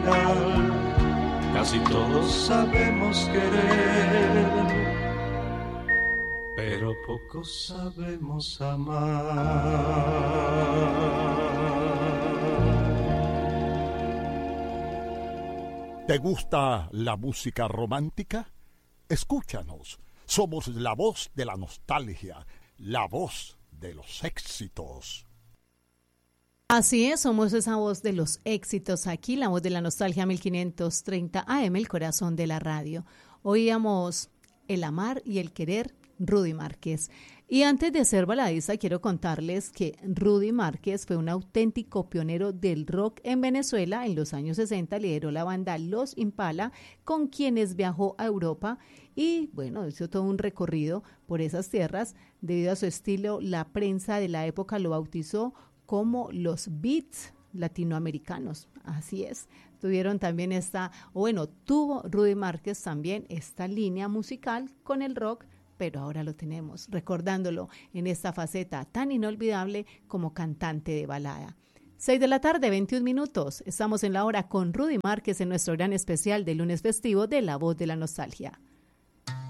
Casi todos sabemos querer, pero pocos sabemos amar. ¿Te gusta la música romántica? Escúchanos. Somos la voz de la nostalgia, la voz de los éxitos. Así es, somos esa voz de los éxitos aquí, la voz de la nostalgia 1530 AM, el corazón de la radio. Oíamos El amar y el querer, Rudy Márquez. Y antes de ser baladista, quiero contarles que Rudy Márquez fue un auténtico pionero del rock en Venezuela. En los años 60 lideró la banda Los Impala, con quienes viajó a Europa y, bueno, hizo todo un recorrido por esas tierras. Debido a su estilo, la prensa de la época lo bautizó como los Beats latinoamericanos. Así es. Tuvieron también tuvo Rudy Márquez también esta línea musical con el rock, pero ahora lo tenemos recordándolo en esta faceta tan inolvidable como cantante de balada. 6:21 p.m. Estamos en la hora con Rudy Márquez en nuestro gran especial de lunes festivo de La Voz de la Nostalgia.